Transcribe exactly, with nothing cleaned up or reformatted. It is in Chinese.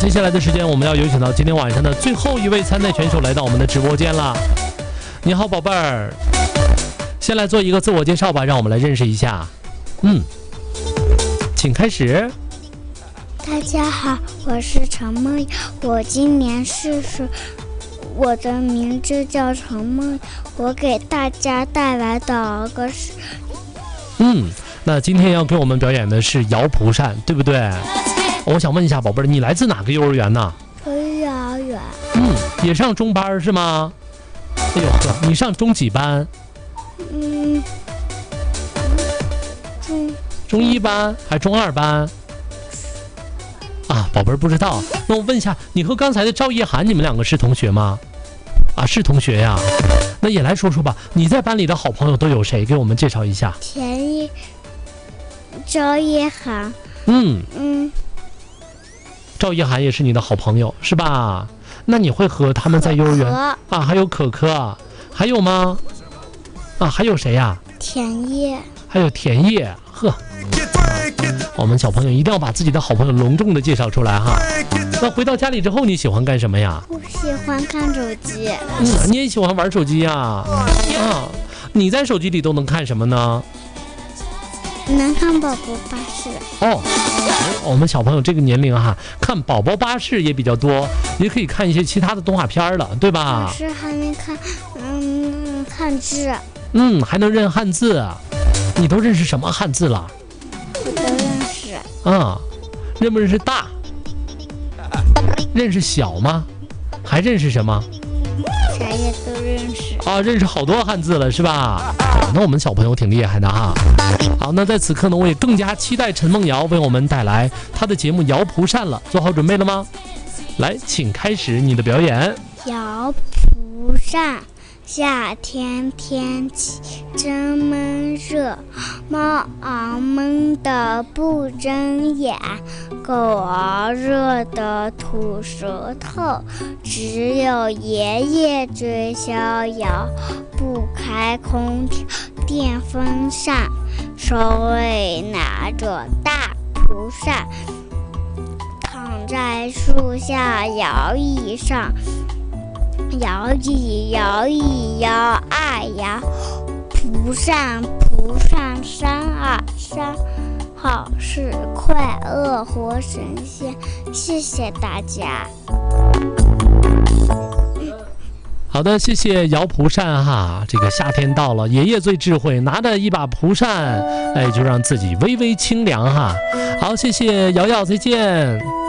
接下来的时间，我们要有请到今天晚上的最后一位参赛选手来到我们的直播间了。你好，宝贝儿，先来做一个自我介绍吧，让我们来认识一下。嗯，请开始。 大家好，我是陈梦，我今年四岁，我的名字叫陈梦，我给大家带来的个是， 嗯，那今天要给我们表演的是摇蒲扇，对不对？我想问一下，宝贝儿，你来自哪个幼儿园呢？ 幼儿园。 嗯，也上中班是吗？哎呦呵，你上中几班？ 嗯，中中一班还是中二班？啊，宝贝儿不知道。那我问一下，你和刚才的赵叶涵，你们两个是同学吗？啊，是同学呀。那也来说说吧，你在班里的好朋友都有谁？给我们介绍一下。 田一、赵叶涵。 嗯嗯。 赵叶涵也是你的好朋友是吧？那你会和他们在幼儿园可可啊？还有可可，还有吗？啊，还有谁呀？ 田叶。 还有田叶，呵。我们小朋友一定要把自己的好朋友隆重的介绍出来哈。那回到家里之后，你喜欢干什么呀？ 我喜欢看手机。 嗯，你也喜欢玩手机呀？啊，你在手机里都能看什么呢？ 能看宝宝巴士。 哦，我们小朋友这个年龄哈，看宝宝巴士也比较多，也可以看一些其他的动画片了，对吧？ 老师还没看，嗯，汉字。 嗯，还能认汉字，你都认识什么汉字了？ 我都认识。 啊，认不认识大？认识小吗？还认识什么？ 啥也都认识啊，认识好多汉字了是吧？哦，那我们小朋友挺厉害的哈。好，那在此刻呢，我也更加期待陈梦瑶为我们带来她的节目摇蒲扇了。做好准备了吗？来，请开始你的表演。 摇蒲扇，夏天天气真闷热，猫儿闷得不睁眼，狗儿热得吐舌头，只有爷爷最逍遥，不开空调电风扇，手里拿着大蒲扇，躺在树下摇椅上，摇一摇一摇二摇，蒲扇蒲扇扇啊扇，好事快乐活神仙。谢谢大家。 好的，谢谢摇蒲扇哈。这个夏天到了，爷爷最智慧，拿着一把蒲扇，哎，就让自己微微清凉哈。好，谢谢瑶瑶，再见。